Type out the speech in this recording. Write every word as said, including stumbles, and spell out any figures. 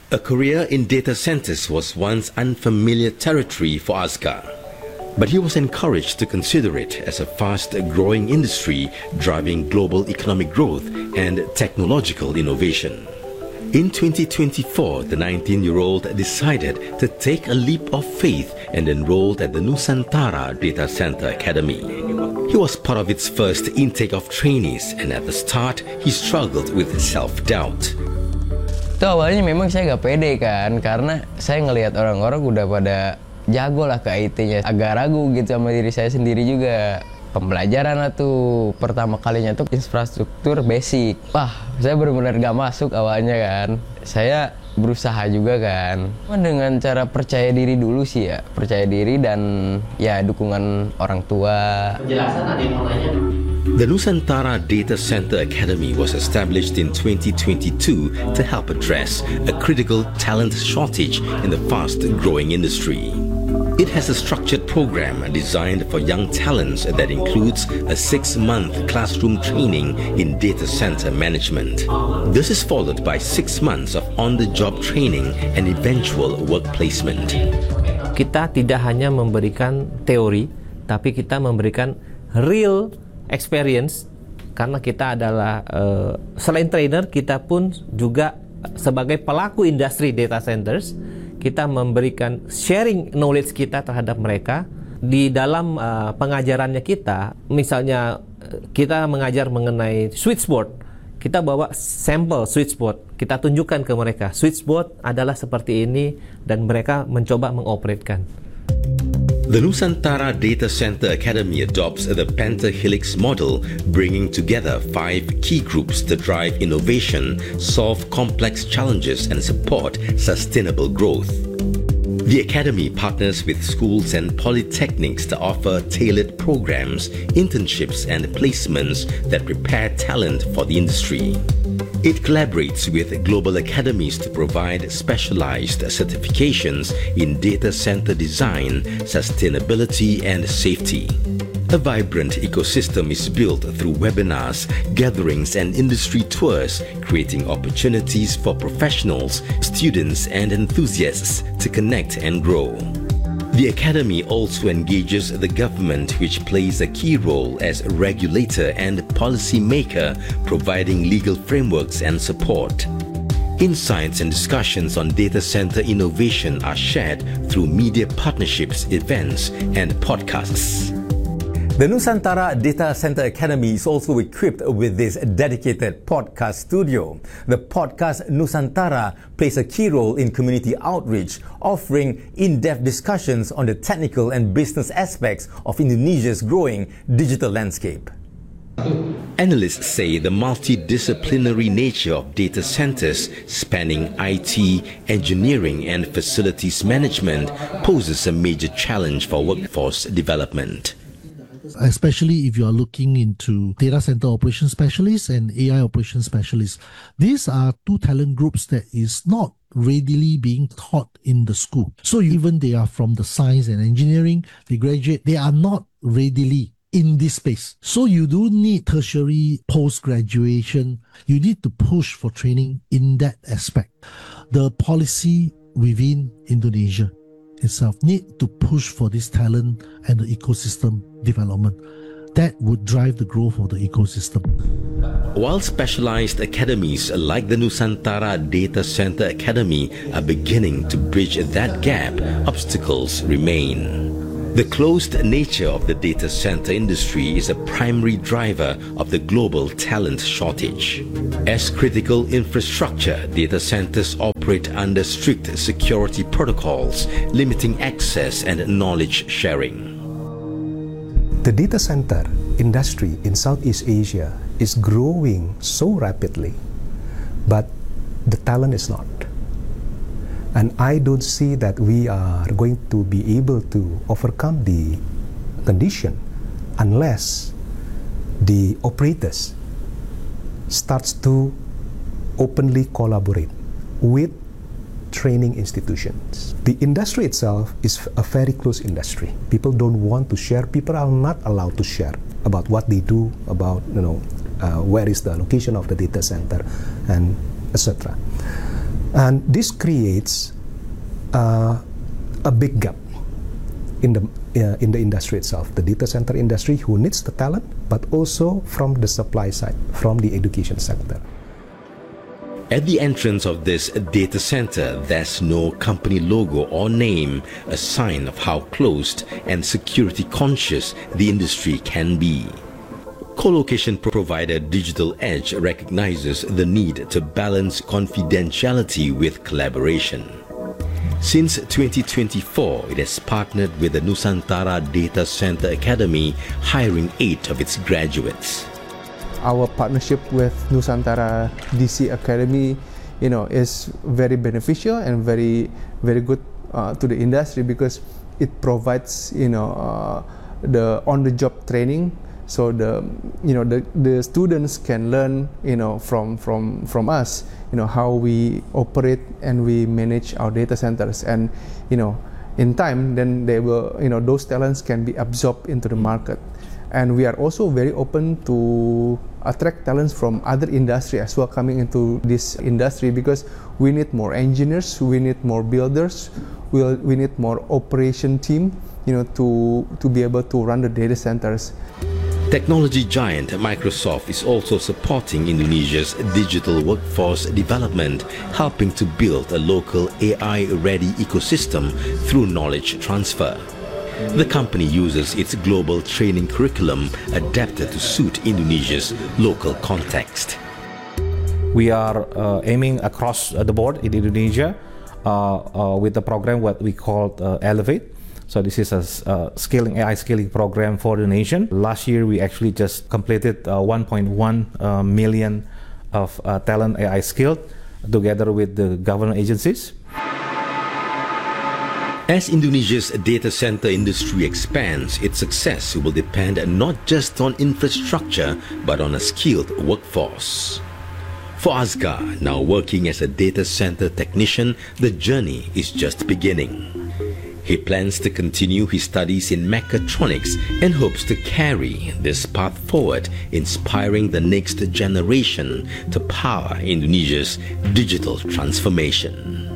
A career in data centers was once unfamiliar territory for Asghar, but he was encouraged to consider it as a fast-growing industry driving global economic growth and technological innovation. In twenty twenty-four, the nineteen-year-old decided to take a leap of faith and enrolled at the Nusantara Data Center Academy. He was part of its first intake of trainees, and at the start, he struggled with self-doubt. Itu awalnya memang saya gak pede kan, karena saya ngelihat orang-orang udah pada jago lah ke I T-nya. Agak ragu gitu sama diri saya sendiri juga. Pembelajaran lah tuh, pertama kalinya tuh infrastruktur basic. Wah, saya benar-benar gak masuk awalnya kan. Saya berusaha juga kan. Dengan cara percaya diri dulu sih ya. Percaya diri dan ya dukungan orang tua. Penjelasan ada yang mau nanya? The Nusantara Data Center Academy was established in twenty twenty-two to help address a critical talent shortage in the fast-growing industry. It has a structured program designed for young talents that includes a six-month classroom training in data center management. This is followed by six months of on-the-job training and eventual work placement. Kita tidak hanya memberikan teori, tapi kita memberikan real experience, karena kita adalah uh, selain trainer, kita pun juga sebagai pelaku industri data centers. Kita memberikan sharing knowledge kita terhadap mereka. Di dalam uh, pengajarannya kita, misalnya kita mengajar mengenai switchboard, kita bawa sampel switchboard, kita tunjukkan ke mereka, switchboard adalah seperti ini, dan mereka mencoba mengoperatkan. The Nusantara Data Center Academy adopts the pentahelix model, bringing together five key groups to drive innovation, solve complex challenges, and support sustainable growth. The Academy partners with schools and polytechnics to offer tailored programs, internships, and placements that prepare talent for the industry. It collaborates with global academies to provide specialized certifications in data center design, sustainability, and safety. A vibrant ecosystem is built through webinars, gatherings, and industry tours, creating opportunities for professionals, students, and enthusiasts to connect and grow. The Academy also engages the government, which plays a key role as a regulator and policy maker, providing legal frameworks and support. Insights and discussions on data center innovation are shared through media partnerships, events, and podcasts. The Nusantara Data Center Academy is also equipped with this dedicated podcast studio. The podcast Nusantara plays a key role in community outreach, offering in-depth discussions on the technical and business aspects of Indonesia's growing digital landscape. Analysts say the multidisciplinary nature of data centers, spanning I T, engineering, and facilities management, poses a major challenge for workforce development. Especially if you are looking into data center operations specialists and A I operations specialists. These are two talent groups that is not readily being taught in the school. So even they are from the science and engineering, they graduate, they are not readily in this space. So you do need tertiary post-graduation. You need to push for training in that aspect. The policy within Indonesia itself need to push for this talent and the ecosystem development. That would drive the growth of the ecosystem. While specialized academies like the Nusantara Data Center Academy are beginning to bridge that gap, obstacles remain. The closed nature of the data center industry is a primary driver of the global talent shortage. As critical infrastructure, data centers operate under strict security protocols, limiting access and knowledge sharing. The data center industry in Southeast Asia is growing so rapidly, but the talent is not. And I don't see that we are going to be able to overcome the condition unless the operators starts to openly collaborate with training institutions. The industry itself is a very close industry. People don't want to share. People are not allowed to share about what they do, about you know uh, where is the location of the data center, and et cetera. And this creates uh, a big gap in the uh, in the industry itself, the data center industry, who needs the talent, but also from the supply side, from the education sector. At the entrance of this data center, there's no company logo or name, a sign of how closed and security conscious the industry can be. Co-location provider Digital Edge recognizes the need to balance confidentiality with collaboration. Since twenty twenty-four, it has partnered with the Nusantara Data Center Academy, hiring eight of its graduates. Our partnership with Nusantara D C Academy, you know, is very beneficial and very, very good uh, to the industry, because it provides, you know, uh, the on-the-job training. So the, you know, the, the students can learn, you know, from from from us, you know, how we operate and we manage our data centers, and, you know, in time, then they will, you know, those talents can be absorbed into the market. And we are also very open to attract talents from other industry as well coming into this industry, because we need more engineers, we need more builders, we'll, we need more operation team, you know, to to be able to run the data centers. Technology giant Microsoft is also supporting Indonesia's digital workforce development, helping to build a local A I-ready ecosystem through knowledge transfer. The company uses its global training curriculum adapted to suit Indonesia's local context. We are uh, aiming across the board in Indonesia uh, uh, with the program what we call uh, Elevate. So this is a uh, scaling A I scaling program for the nation. Last year we actually just completed uh, one point one uh, million of uh, talent A I skilled together with the government agencies. As Indonesia's data center industry expands, its success will depend not just on infrastructure but on a skilled workforce. For Asgar, now working as a data center technician, the journey is just beginning. He plans to continue his studies in mechatronics and hopes to carry this path forward, inspiring the next generation to power Indonesia's digital transformation.